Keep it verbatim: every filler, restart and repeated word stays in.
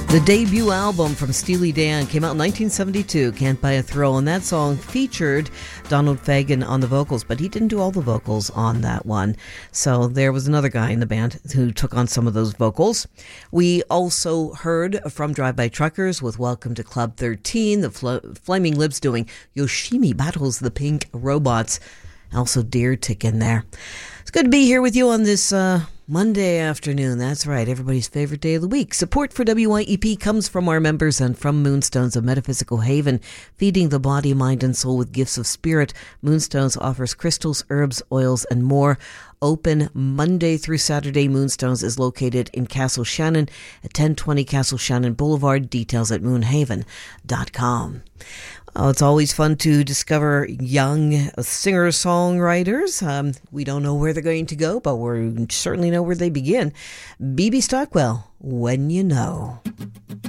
The debut album from Steely Dan came out in nineteen seventy-two, Can't Buy a Thrill, and that song featured Donald Fagen on the vocals, but he didn't do all the vocals on that one. So there was another guy in the band who took on some of those vocals. We also heard from Drive-By Truckers with Welcome to Club thirteen, the Fl- Flaming Lips doing Yoshimi Battles the Pink Robots. Also Deer Tick in there. It's good to be here with you on this uh, Monday afternoon. That's right, everybody's favorite day of the week. Support for W Y E P comes from our members and from Moonstones, a metaphysical haven, feeding the body, mind, and soul with gifts of spirit. Moonstones offers crystals, herbs, oils, and more. Open Monday through Saturday. Moonstones is located in Castle Shannon at ten twenty Castle Shannon Boulevard. Details at moonhaven dot com. Oh, it's always fun to discover young singer-songwriters. Um, we don't know where they're going to go, but we certainly know where they begin. B B Stockwell, When You Know.